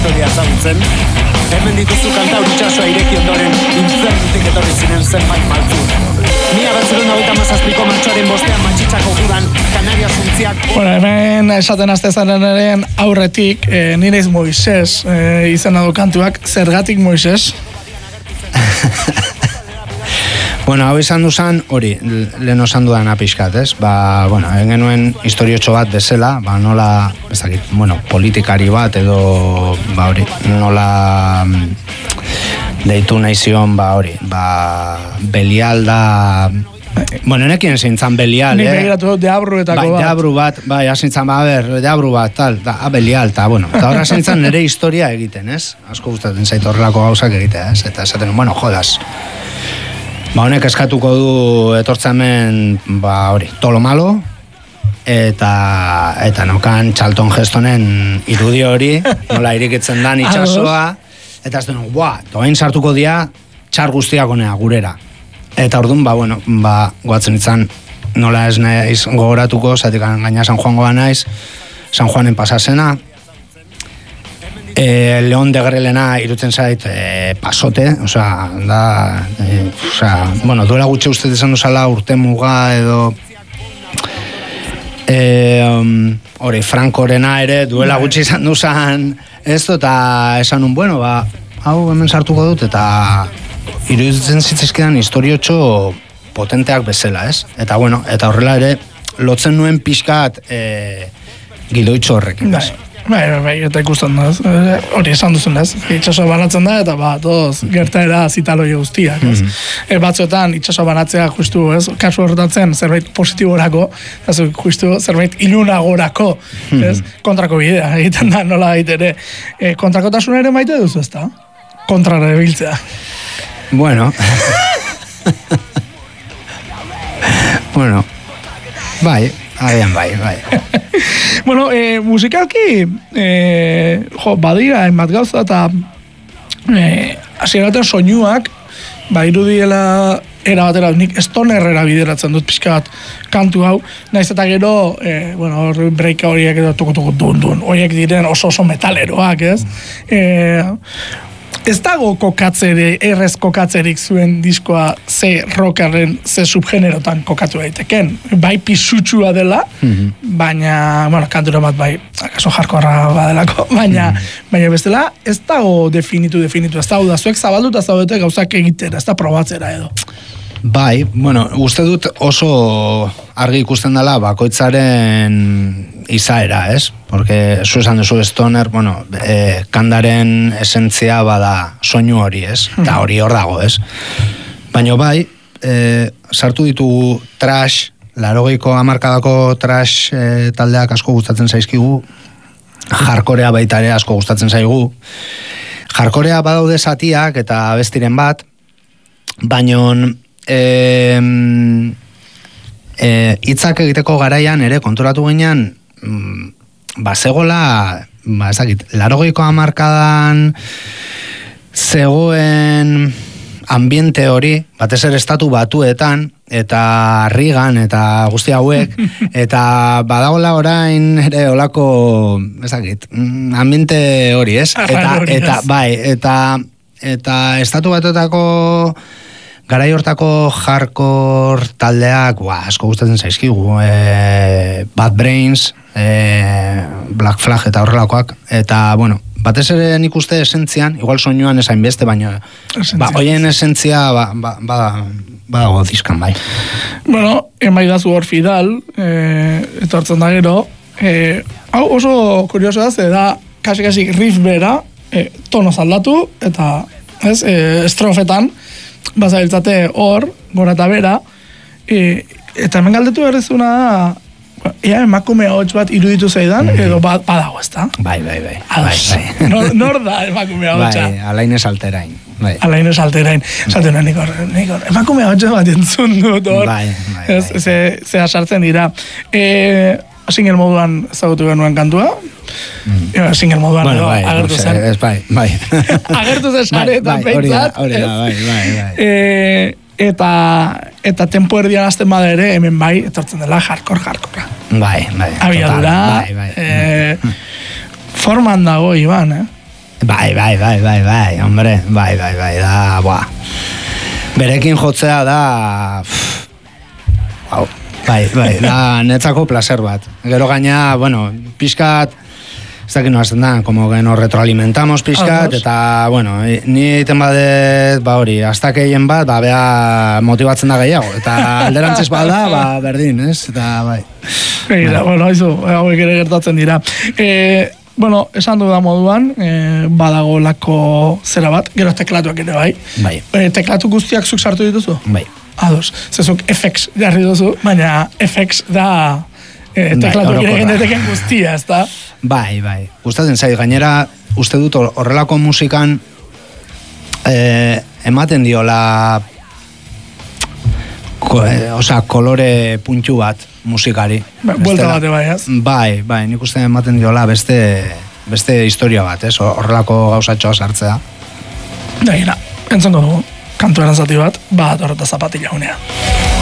historia ezagutzen. Hemen dituzu Kantauri itsasoa ireki ondoren infernutik etorri ziren zenbait maltzur. 1927ko martxoaren 5 Matxitxako gudan Kanaria zuntziak... Bueno, hemen esaten aztezanaren aurretik, nire Moises izena du kantuak, zergatik Moises? Bueno, hau izan duzan, hori, lehen osan dudan apiskat, ez? Bueno, genuen historiotxo bat bezala, nola, ez dakit, bueno, politikari bat edo, hori, nola deitu nahi zion, hori, Belial da... Bueno, nekien zintzan Belial, Nik begiratu deabruetako bat. Deabru bat, zintzan, deabru bat, tal, Belial, eta, bueno, eta horra zintzan nire historia egiten, ez? Asko gustatzen zait horrelako gauzak egitea, ez? Eta esaten, bueno, jodas. Honek eskatuko du etortzamen, hori, tolo malo, eta nokan Charlton Hestonen irudi hori, nola irikitzen dan itxasoa, eta ez duen, doain sartuko dia, txar guztiak honea, gurera. Eta orduan, goatzen itzan, nola ez naiz gogoratuko, zatik gaina San Juan goa naiz, San Juanen pasasena, Leon de Grelena irutzen zait pasote, bueno, duela gutxe uste izan duzala urte muga edo hori, Frankorena ere duela gutxe izan duzan esto, eta esan bueno, hau hemen sartuko dut, eta iruditzen zitzizkidan historiotxo potenteak bezala, ez? Eta bueno, eta horrela ere lotzen nuen pixkat gidoitxo horrekin, ez? Bai, eta ikusten da, hori esan duzun, ez? Itxasoa banatzen da, eta toz, gertaera zitaloi guztiak, ez? Batzuetan, itxasoa banatzea, justu, ez? Kasu horretatzen, zerbait positiborako, justu, zerbait ilunagorako, ez? Kontrako bidea, egiten da, nola egiten ere. Kontrakotasuna ere maite duzu, ez da? Kontrara ebiltzea. Bueno. Bueno. Bai. Agian bai. Bueno, musikalki, badira, enbat gauza, eta hasieraten soinuak, irudiela era batera, nik stonerrera bideratzen dut pixka bat kantu hau, naiz eta gero, breika horiek edo tuku dun, horiek diren oso metaleroak, ez? Ez dago errez kokatzerik zuen diskoa ze rockerren, ze subgenerotan kokatu daiteken. Bai pisutsua dela, baina, kantura bat bai, akaso jarkorra badelako, baina bestela ez dago definitu, ez dago da zuek zabalduta zaudete gauzak egitera, ez da probatzera edo. Bai, uste dut oso argi ikusten dela bakoitzaren izaera, ez? Porque zu esan duzu stoner, kandaren esentzia bada soinu hori, ez? Eta hori hor dago, ez? Baina bai, sartu ditugu trash, 80ko hamarkadako trash taldeak asko gustatzen zaizkigu, jarkorea baita ere asko gustatzen zaigu. Jarkorea badaude zatiak eta bestiren bat, baina hitzak egiteko garaian ere konturatu ginean zegoela, ez dakit, 80ko hamarkadan zegoen ambiente hori, batez ere estatu batuetan, eta Reagan, eta guzti hauek, eta badagola orain ere olako, ez dakit, ambiente hori, ez? Eta estatu batuetako garai hortako hardcore taldeak, asko gustatzen zaizkigu, Bad Brains, Black Flag eta horrelakoak, eta, batez ere nik uste esentzian, igual soinuan esain beste, baina hoien esentzia badago dizkan bai. Emaidazu hor Fidal, etortzen da gero, hau oso kurioso da, ze da, kasi riff bera, tonoz aldatu, eta estrofetan, bazabiltzate hor, gora eta bera, eta hemen galdetu berrezuna, emakume hots bat iruditu zaidan, edo badago, ez da? Bai. Nor da emakume hotsa? Bai, Alain Salterain. Alain Salterain. Zaten, nikor, emakume hots bat entzun dut hor. Bai. Zea sartzen dira. Single moduan ezagutu genuen kantua. Single moduan edo agertu zen. Bai. Agertu zen saretan peintzat. Bai. Eta tempo erdian azten bada ere, hemen bai, etortzen dela hardcore. Bai. Abiadura. Forman dago, Iban, Bai, hombre, bai, da, buah. Berekin jotzea da... Wow. Bai, da netzako placer bat. Gero gaina, bueno, pixkat, ez dakit noazten da, como que nos retroalimentamos pixkat, eta, bueno, ni egiten badet, hori, aztakeien bat, bea motibatzen da gehiago, eta alderantziz balda, berdin, ez? Eta, bai. Bueno, hauek ere gertatzen dira. Bueno, esan du da moduan, badago lako zera bat, gero teklatuak ere bai. Bai. Teklatu guztiak zuk sartu dituzu? Bai. Ados, zezuk FX jarri duzu, baina FX da teklatuak ere gendeteken guztia, ez da? Bai. Gustatzen zait, gainera, uste dut horrelako musikan ematen diola kolore puntu bat musikari. Buelta bate bai, ez? Bai, nik uste ematen diola beste historia bat, ez? Horrelako gauzatxoa sartzea. Daina, entzongo dugu, kantuaren zati bat, horreta zapatila unea.